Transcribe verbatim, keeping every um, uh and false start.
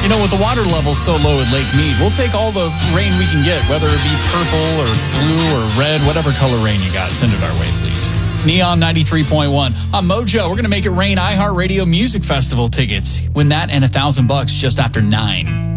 You know, with the water level so low at Lake Mead, we'll take all the rain we can get, whether it be purple or blue or red, whatever color rain you got. Send it our way, please. Neon ninety-three point one. On Mojo, we're going to make it rain iHeartRadio Music Festival tickets. Win that and a thousand bucks just after nine.